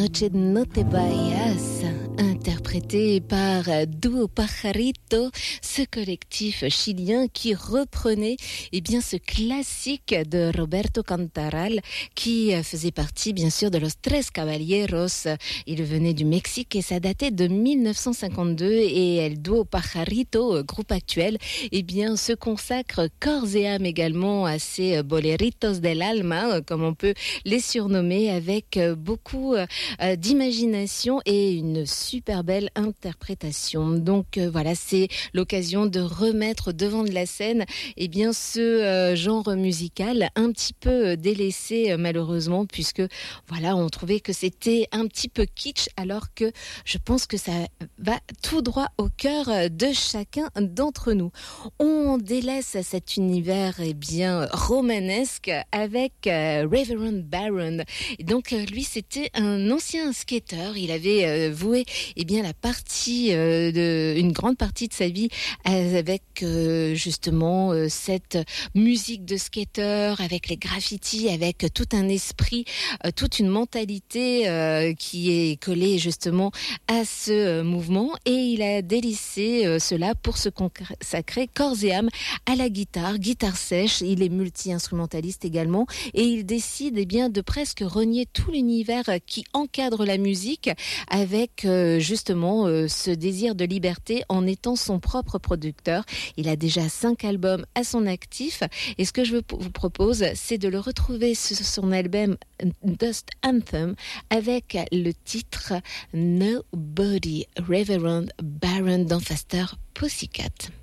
noche no te vayas, interprété par Duo Pajarito, ce collectif chilien qui reprenait bien ce classique de Roberto Cantaral qui faisait partie bien sûr de Los Tres Caballeros. Il venait du Mexique et ça datait de 1952 et El Duo Pajarito, groupe actuel, bien se consacre corps et âme également à ces boleritos del alma, comme on peut les surnommer, avec beaucoup d'imagination et une super belle interprétation. Donc voilà, c'est l'occasion de remettre devant de la scène bien ce genre musical un petit peu délaissé malheureusement, puisque voilà, on trouvait que c'était un petit peu kitsch, alors que je pense que ça va tout droit au cœur de chacun d'entre nous. On délaisse cet univers bien romanesque avec Reverend Barron. Et donc lui, c'était un ancien skateur. Il avait voué bien la partie une grande partie de sa vie avec justement cette musique de skateur, avec les graffitis, avec tout un esprit, toute une mentalité qui est collée justement à ce mouvement, et il a délaissé cela pour se consacrer corps et âme à la guitare sèche. Il est multi-instrumentaliste également, et il décide bien de presque renier tout l'univers qui encadre la musique avec justement ce désir de liberté en étant son propre producteur. Il a déjà 5 albums à son actif, et ce que je vous propose, c'est de le retrouver sur son album Dust Anthem avec le titre Nobody, Reverend Barron dans Faster Pussycat.